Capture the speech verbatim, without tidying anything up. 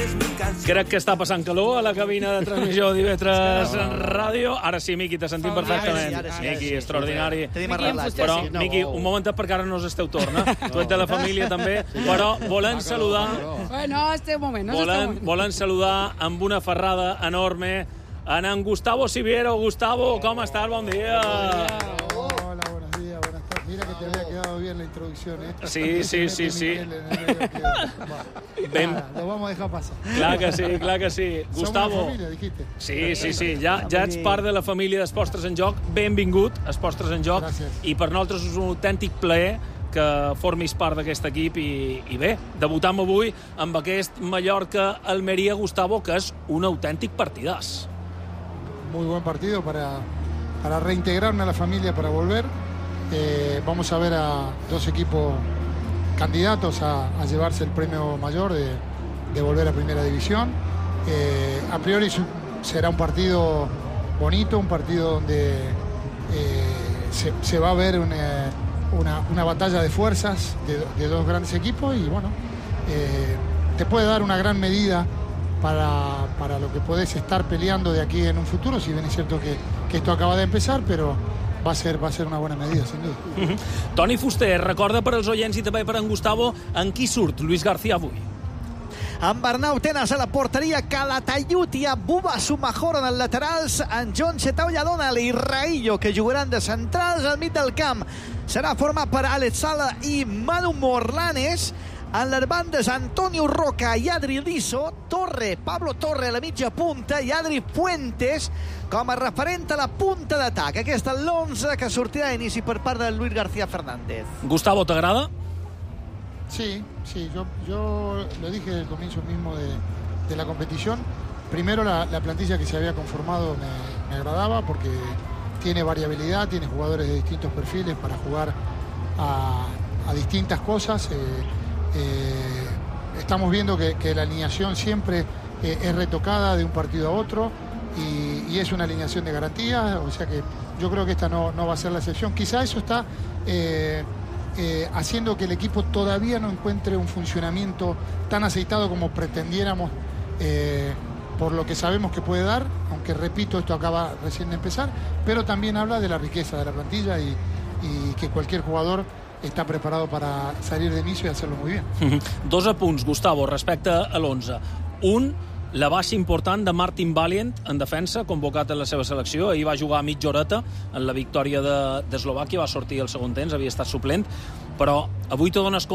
Crec que està passant calor a la cabina de transmissió d'I V tres Ràdio. Ara sí, Miqui, te sentim perfectament. Miqui, extraordinari. Però, Miqui, un momentet perquè ara no us esteu torna. Tu ets de la família també, però volen saludar... Bueno, este moment. Volen saludar amb una ferrada enorme en en Gustavo Siviero. Gustavo, com estàs? Bon dia. Hola, buenos días, buenas tardes. Mira que te había quedado bien la introducción, ¿eh? Sí, sí, sí, sí. Ben... Nada, lo vamos a dejar pasar. Clar que sí, clar que sí. Gustavo. Som una família, dijiste. Sí, sí, sí. Ja, ja ets part de la família d'Esports tres en Joc. Benvingut a Esports tres en Joc. Gràcies. I per nosaltres és un autèntic plaer que formis part d'aquest equip i, i bé, debutam avui amb aquest Mallorca-Almeria, Gustavo, que és un autèntic partidàs. Muy buen partido para, para reintegrarme a la familia, para volver. Eh, vamos a ver a dos equipos candidatos a, a llevarse el premio mayor de, de volver a Primera División. Eh, a priori será un partido bonito, un partido donde eh, se, se va a ver una, una, una batalla de fuerzas de, de dos grandes equipos y bueno, eh, te puede dar una gran medida para, para lo que podés estar peleando de aquí en un futuro, si bien es cierto que, que esto acaba de empezar, pero va a ser, va a ser una buena medida, sin duda. Mm-hmm. Toni Fuster, recorda per als oients i també per en Gustavo en qui surt Luis García avui. En Bernau Tenas a la porteria, Calatayud i Abuba Sumajoro en els laterals, en John Chetaulla Donald i Raillo, que jugaran de centrals al mig del camp. Serà format per Alex Sala i Manu Morlanes. En les bandes, Antonio Roca i Adri Liso, Torre, Pablo Torre a la mitja punta i Adri Fuentes com a referent a la punta d'atac. Aquesta és l'onze que sortirà a inici per part de Luis García Fernández. Gustavo, ¿t'agrada? Sí, sí, yo, yo lo dije desde el comienzo mismo de, de la competición. Primero la, la plantilla que se había conformado me, me agradaba porque tiene variabilidad, tiene jugadores de distintos perfiles para jugar a, a distintas cosas. Eh, eh, estamos viendo que, que la alineación siempre eh, es retocada de un partido a otro y, y es una alineación de garantía, o sea que yo creo que esta no, no va a ser la excepción. Quizá eso está... Eh, Eh, haciendo que el equipo todavía no encuentre un funcionamiento tan aceitado como pretendiéramos eh, por lo que sabemos que puede dar, aunque repito, esto acaba recién de empezar, pero también habla de la riqueza de la plantilla y, y que cualquier jugador està preparat per salir de inicio i hacerlo muy bien. Dos apunts, Gustavo, respecte a l'onze. Un, la baixa important de Martin Valiant en defensa, convocat en la seva selecció. Ahir va jugar a mitja horeta en la victòria d'Eslovàquia, va sortir al segon temps, havia estat suplent, però avui te dones compte